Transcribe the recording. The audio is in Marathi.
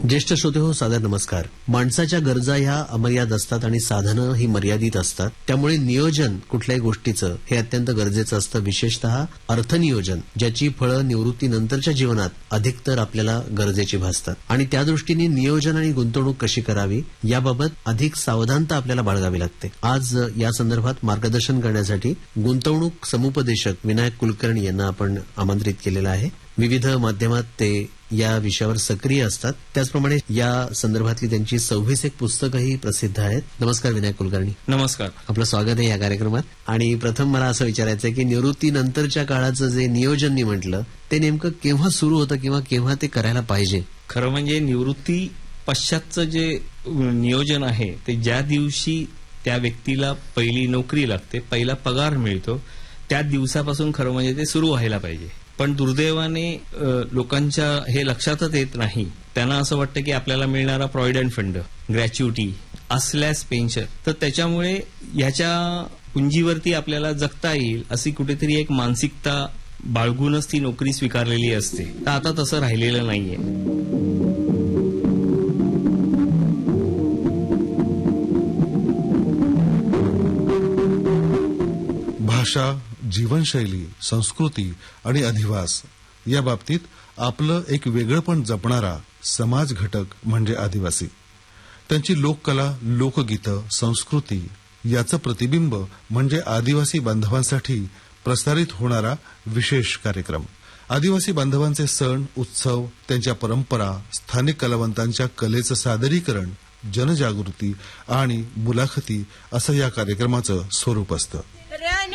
ज्येष्ठ श्रोते हो, सादर नमस्कार. माणसाच्या गरजा ह्या अमर्याद असतात आणि साधनं ही मर्यादित असतात. त्यामुळे नियोजन कुठल्याही गोष्टीचं हे अत्यंत गरजेचं असतं. विशेषतः अर्थनियोजन, ज्याची फळं निवृत्तीनंतरच्या जीवनात अधिकतर आपल्याला गरजेची भासतात. आणि त्या दृष्टीने नियोजन आणि गुंतवणूक कशी करावी याबाबत अधिक सावधानता आपल्याला बाळगावी लागते. आज या संदर्भात मार्गदर्शन करण्यासाठी गुंतवणूक समुपदेशक विनायक कुलकर्णी यांना आपण आमंत्रित केलेलं आहे. विविध माध्यमात ते या विषयावर सक्रिय असतात. त्याचप्रमाणे या संदर्भातली त्यांची 26 पुस्तकंही प्रसिद्ध आहेत. नमस्कार विनायक कुलकर्णी. नमस्कार. आपलं स्वागत आहे या कार्यक्रमात. आणि प्रथम मला असं विचारायचं आहे की निवृत्तीनंतरच्या काळाचं जे नियोजन मी म्हटलं ते नेमकं केव्हा सुरू होतं किंवा केव्हा ते करायला पाहिजे? खरं म्हणजे निवृत्ती पश्चातचं जे नियोजन आहे ते ज्या दिवशी त्या व्यक्तीला पहिली नोकरी लागते, पहिला पगार मिळतो, त्या दिवसापासून खरं म्हणजे ते सुरू व्हायला पाहिजे. पण दुर्दैवाने लोकांच्या हे लक्षातच येत नाही. त्यांना असं वाटतं की आपल्याला मिळणारा प्रॉव्हिडंट फंड, ग्रॅच्युटी असल्यास पेन्शन, तर त्याच्यामुळे याच्या पुंजीवरती आपल्याला जगता येईल अशी कुठेतरी एक मानसिकता बाळगूनच ती नोकरी स्वीकारलेली असते. तर आता तसं राहिलेलं नाहीये. भाषा, जीवनशैली, संस्कृती आणि अधिवास या बाबतीत आपलं एक वेगळेपण जपणारा समाज घटक म्हणजे आदिवासी. त्यांची लोककला, लोकगीतं, संस्कृती याचं प्रतिबिंब म्हणजे आदिवासी बांधवांसाठी प्रसारित होणारा विशेष कार्यक्रम. आदिवासी बांधवांचे सण, उत्सव, त्यांच्या परंपरा, स्थानिक कलावंतांच्या कलेचं सादरीकरण, जनजागृती आणि मुलाखती असं या कार्यक्रमाचं स्वरूप असतं.